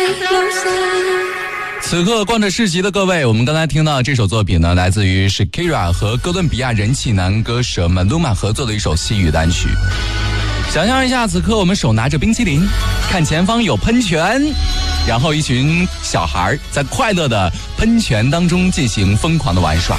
此刻逛着市集的各位，我们刚才听到这首作品呢，来自于 Shakira 和哥伦比亚人气男歌手 Maluma 合作的一首西语单曲。想象一下，此刻我们手拿着冰淇淋，看前方有喷泉，然后一群小孩在快乐的喷泉当中进行疯狂的玩耍。